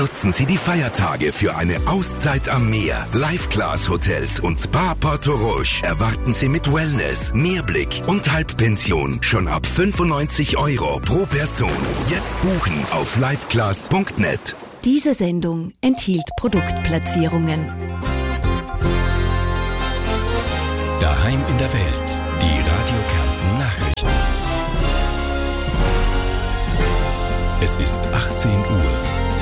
Nutzen Sie die Feiertage für eine Auszeit am Meer. Life-Class-Hotels und Spa Porto Roche erwarten Sie mit Wellness, Meerblick und Halbpension schon ab 95 € pro Person. Jetzt buchen auf lifeclass.net. Diese Sendung enthielt Produktplatzierungen. Daheim in der Welt, die Radio Kärnten Nachrichten. Es ist 18 Uhr.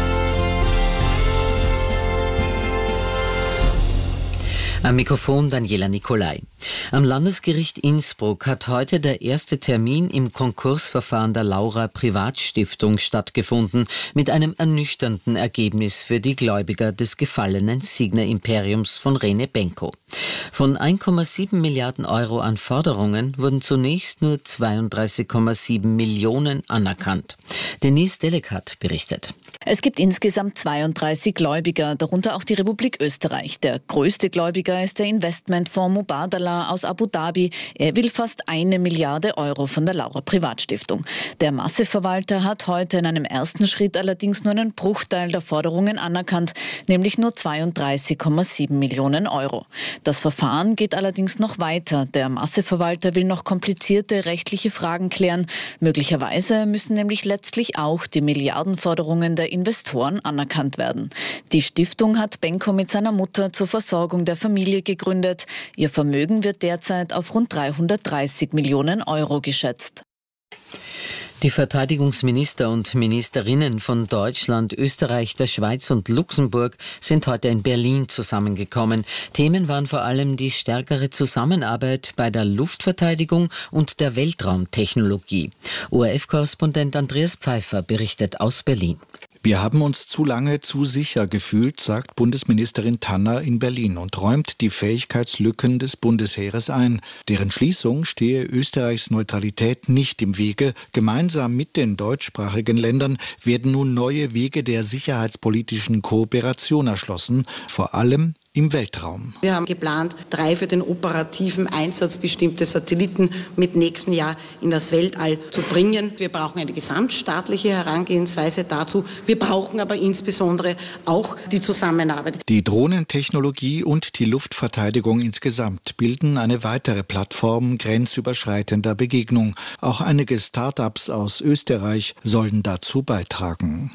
Am Mikrofon Daniela Nicolai. Am Landesgericht Innsbruck hat heute der erste Termin im Konkursverfahren der Laura Privatstiftung stattgefunden, mit einem ernüchternden Ergebnis für die Gläubiger des gefallenen Signa-Imperiums von Rene Benko. Von 1,7 Milliarden € an Forderungen wurden zunächst nur 32,7 Millionen anerkannt. Denise Delekat berichtet. Es gibt insgesamt 32 Gläubiger, darunter auch die Republik Österreich. Der größte Gläubiger ist der Investmentfonds Mubadala aus Abu Dhabi. Er will fast 1 Milliarde € von der Laura Privatstiftung. Der Masseverwalter hat heute in einem ersten Schritt allerdings nur einen Bruchteil der Forderungen anerkannt, nämlich nur 32,7 Millionen €. Das Verfahren geht allerdings noch weiter. Der Masseverwalter will noch komplizierte rechtliche Fragen klären. Möglicherweise müssen nämlich letztlich auch die Milliardenforderungen der Investoren anerkannt werden. Die Stiftung hat Benko mit seiner Mutter zur Versorgung der Familie gegründet. Ihr Vermögen wird derzeit auf rund 330 Millionen € geschätzt. Die Verteidigungsminister und Ministerinnen von Deutschland, Österreich, der Schweiz und Luxemburg sind heute in Berlin zusammengekommen. Themen waren vor allem die stärkere Zusammenarbeit bei der Luftverteidigung und der Weltraumtechnologie. ORF-Korrespondent Andreas Pfeiffer berichtet aus Berlin. Wir haben uns zu lange zu sicher gefühlt, sagt Bundesministerin Tanner in Berlin und räumt die Fähigkeitslücken des Bundesheeres ein. Deren Schließung stehe Österreichs Neutralität nicht im Wege. Gemeinsam mit den deutschsprachigen Ländern werden nun neue Wege der sicherheitspolitischen Kooperation erschlossen, vor allem im Weltraum. Wir haben geplant, 3 für den operativen Einsatz bestimmte Satelliten mit nächstem Jahr in das Weltall zu bringen. Wir brauchen eine gesamtstaatliche Herangehensweise dazu. Wir brauchen aber insbesondere auch die Zusammenarbeit. Die Drohnentechnologie und die Luftverteidigung insgesamt bilden eine weitere Plattform grenzüberschreitender Begegnung. Auch einige Start-ups aus Österreich sollen dazu beitragen.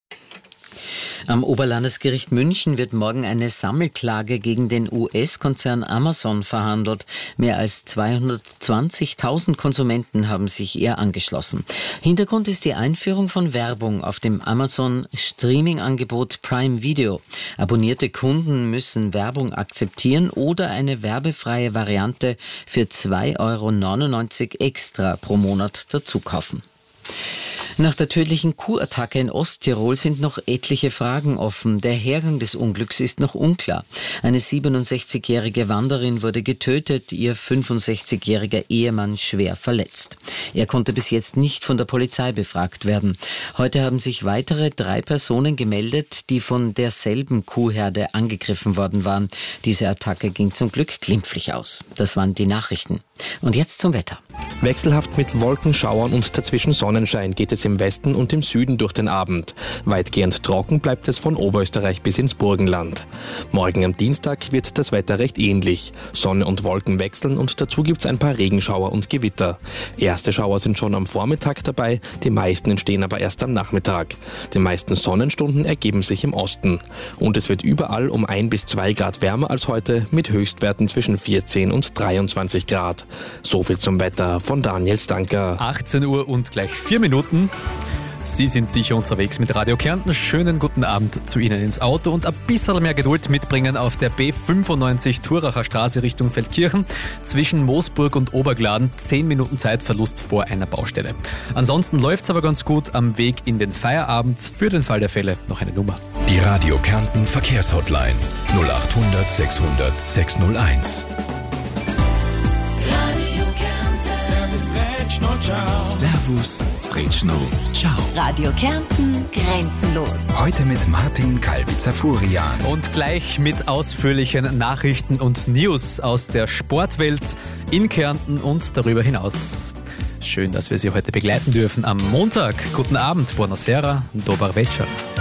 Am Oberlandesgericht München wird morgen eine Sammelklage gegen den US-Konzern Amazon verhandelt. Mehr als 220.000 Konsumenten haben sich ihr angeschlossen. Hintergrund ist die Einführung von Werbung auf dem Amazon-Streaming-Angebot Prime Video. Abonnierte Kunden müssen Werbung akzeptieren oder eine werbefreie Variante für 2,99 € extra pro Monat dazu kaufen. Nach der tödlichen Kuhattacke in Osttirol sind noch etliche Fragen offen. Der Hergang des Unglücks ist noch unklar. Eine 67-jährige Wanderin wurde getötet, ihr 65-jähriger Ehemann schwer verletzt. Er konnte bis jetzt nicht von der Polizei befragt werden. Heute haben sich weitere 3 Personen gemeldet, die von derselben Kuhherde angegriffen worden waren. Diese Attacke ging zum Glück glimpflich aus. Das waren die Nachrichten. Und jetzt zum Wetter. Wechselhaft mit Wolkenschauern und dazwischen Sonnenschein geht es im Westen und im Süden durch den Abend. Weitgehend trocken bleibt es von Oberösterreich bis ins Burgenland. Morgen am Dienstag wird das Wetter recht ähnlich. Sonne und Wolken wechseln und dazu gibt es ein paar Regenschauer und Gewitter. Erste Schauer sind schon am Vormittag dabei, die meisten entstehen aber erst am Nachmittag. Die meisten Sonnenstunden ergeben sich im Osten. Und es wird überall um 1 bis 2 Grad wärmer als heute, mit Höchstwerten zwischen 14 und 23 Grad. So viel zum Wetter von Daniel Stanker. 18 Uhr und gleich 4 Minuten. Sie sind sicher unterwegs mit Radio Kärnten. Schönen guten Abend zu Ihnen ins Auto und ein bisschen mehr Geduld mitbringen auf der B95 Thuracher Straße Richtung Feldkirchen. Zwischen Moosburg und Obergladen 10 Minuten Zeitverlust vor einer Baustelle. Ansonsten läuft es aber ganz gut am Weg in den Feierabend. Für den Fall der Fälle noch eine Nummer. Die Radio Kärnten Verkehrshotline 0800 600 601. Servus, Sretschno, ciao. Radio Kärnten grenzenlos. Heute mit Martin Kalbitzer-Furian. Und gleich mit ausführlichen Nachrichten und News aus der Sportwelt in Kärnten und darüber hinaus. Schön, dass wir Sie heute begleiten dürfen am Montag. Guten Abend, buonasera, dobar večer.